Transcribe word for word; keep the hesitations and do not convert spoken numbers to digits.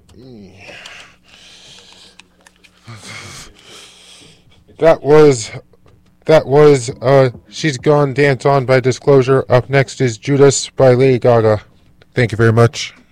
That was that was uh She's Gone, Dance On by Disclosure. Up next is Judas by Lady Gaga. Thank you very much.